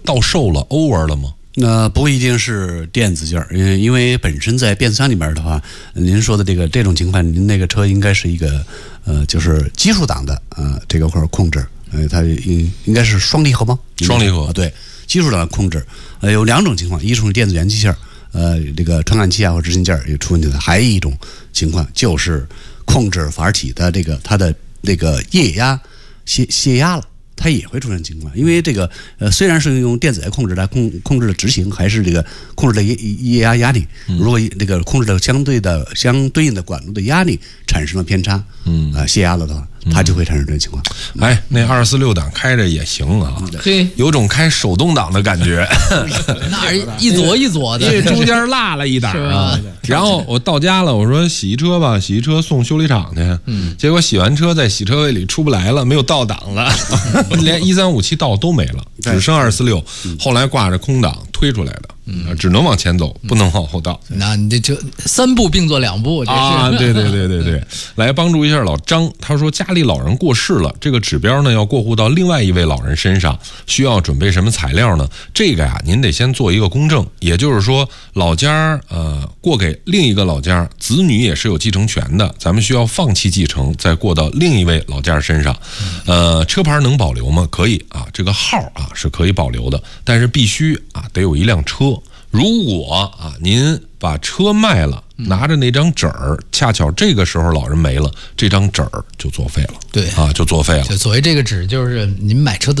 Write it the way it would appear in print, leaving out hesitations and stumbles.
到售了 over 了吗？ 那不一定是电子件儿，因为本身在变速箱里面的话，您说的这种情况，您那个车应该是一个就是基础档的这个块控制，它应该是双离合吗？ 双离合， 对，基础档的控制，有2种情况，一种是电子元器件，这个传感器啊或执行件也出问题的，还有一种情况就是控制阀体的它的这个液压泄压了。它也会出现情况，因为这个虽然是用电子来控制，它控制了执行，还是这个控制了液压压力。如果这个控制了相对应的管路的压力产生了偏差，泄压了的话，它就会产生这种情况。 哎，那246档开着也行啊， 对， 有种开手动挡的感觉。 那一左一左的， 因为中间落了一档啊。 然后我到家了，我说洗一车吧，洗一车送修理厂去。结果洗完车在洗车位里出不来了，没有倒档了，连1357倒都没了，只剩246。后来挂着空档推出来的，只能往前走，不能往后倒。 那你这3步并作2步，这是啊，对，来帮助一下老张。他说家里老人过世了，这个指标呢要过户到另外一位老人身上，需要准备什么材料呢？这个呀，您得先做一个公证，也就是说老家过给另一个老家，子女也是有继承权的，咱们需要放弃继承，再过到另一位老家身上。车牌能保留吗？可以啊，这个号啊是可以保留的，但是必须得有一辆车。如果您把车卖了，拿着那张纸儿，恰巧这个时候老人没了，这张纸儿就作废了。 对就作废了。 就所谓这个纸，就是您买车的